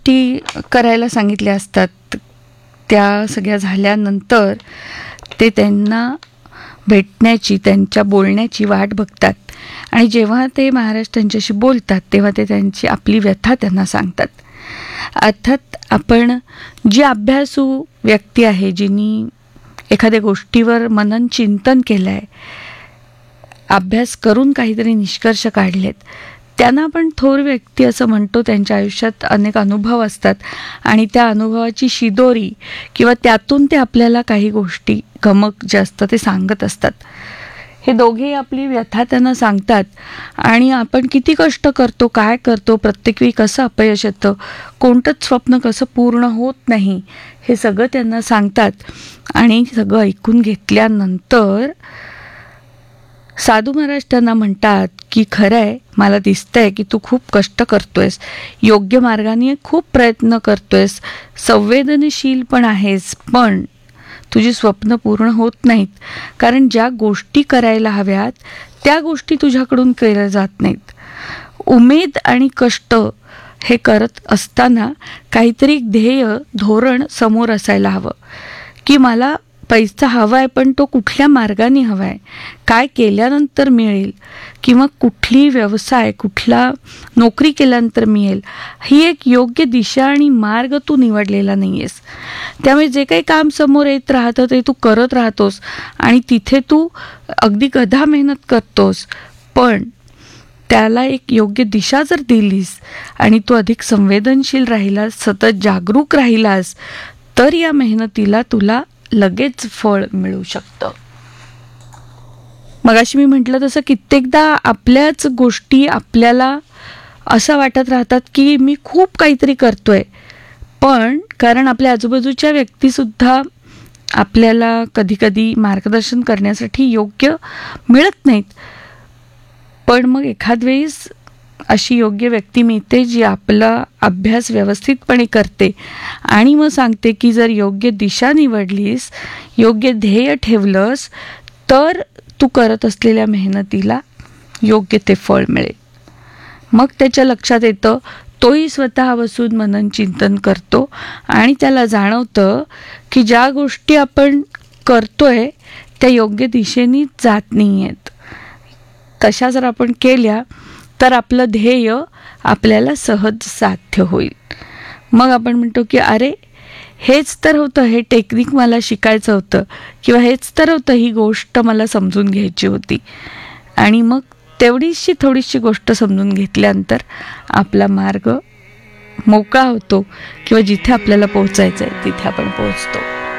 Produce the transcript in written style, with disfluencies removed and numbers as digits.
गोष्टी करायला सांगितल्या असतात, त्या सगळ्या झाल्यानंतर ते त्यांना भेटण्याची, त्यांच्या बोलण्याची वाट बघतात. आणि जेव्हा ते महाराज त्यांच्याशी बोलतात तेव्हा ते त्यांची आपली व्यथा त्यांना सांगतात. अर्थात आपण जी अभ्यासू व्यक्ती आहे, जिनी एखाद्या गोष्टीवर मनन चिंतन केलं आहे, अभ्यास करून काहीतरी निष्कर्ष काढलेत, त्यांना आपण थोर व्यक्ती असं म्हणतो. त्यांच्या आयुष्यात अनेक अनुभव असतात आणि त्या अनुभवाची शिदोरी किंवा त्यातून ते आपल्याला काही गोष्टी गमक जे असतं ते सांगत असतात. हे दोघेही आपली व्यथा त्यांना सांगतात आणि आपण किती कष्ट करतो, काय करतो, प्रत्येक वेळी कसं अपयश येतं, कोणतंच स्वप्न कसं पूर्ण होत नाही, हे सगळं त्यांना सांगतात. आणि सगळं ऐकून घेतल्यानंतर साधू महाराज त्यांना म्हणतात की खरं आहे, मला दिसतंय की तू खूप कष्ट करतोयस, योग्य मार्गाने खूप प्रयत्न करतोयस, संवेदनशील पण आहेस, पण तुझी स्वप्न पूर्ण होत नाहीत. कारण ज्या गोष्टी करायला हव्यात त्या गोष्टी तुझ्याकडून केल्या जात नाहीत. उमेद आणि कष्ट हे करत असताना काहीतरी ध्येय, धोरण समोर असायला हवं की मला पैसा हवा आहे, पण तो कुठल्या मार्गाने हवा आहे, काय केल्यानंतर मिळेल, किंवा कुठली व्यवसाय, कुठला नोकरी केल्यानंतर मिळेल, ही एक योग्य दिशा आणि मार्ग तू निवडलेला नाही आहेस. त्यामुळे जे काही काम समोर येत राहतं ते तू करत राहतोस आणि तिथे तू अगदी गधा मेहनत करतोस. पण त्याला एक योग्य दिशा जर दिलीस आणि तू अधिक संवेदनशील राहिलास, सतत जागरूक राहिलास, तर या मेहनतीला तुला लगेच फळ मिळू शकतं. मगाशी मी म्हटलं तसं कित्येकदा आपल्याच गोष्टी आपल्याला असं वाटत राहतात की मी खूप काहीतरी करतोय, पण कारण आपल्या आजूबाजूच्या व्यक्तीसुद्धा आपल्याला कधीकधी मार्गदर्शन करण्यासाठी योग्य मिळत नाहीत. पण मग एखाद वेळेस अशी योग्य व्यक्ती मिळते जी आपला अभ्यास व्यवस्थितपणे करते आणि मग सांगते की जर योग्य दिशा निवडलीस, योग्य ध्येय ठेवलंस, तर तू करत असलेल्या मेहनतीला योग्य ते फळ मिळेल. मग त्याच्या लक्षात येतं, तोही स्वतः बसून मनन चिंतन करतो आणि त्याला जाणवतं की ज्या गोष्टी आपण करतोय त्या योग्य दिशेने जात नाही आहेत. तशा जर आपण केल्या तर आपलं ध्येय आपल्याला सहज साध्य होईल. मग आपण म्हणतो की अरे, हेच तर होतं, हे टेक्निक मला शिकायचं होतं, किंवा हेच तर होतं, ही गोष्ट मला समजून घ्यायची होती. आणि मग तेवढीशी थोडीशी गोष्ट समजून घेतल्यानंतर आपला मार्ग मोकळा होतो किंवा जिथे आपल्याला पोहोचायचं आहे तिथे आपण पोहोचतो.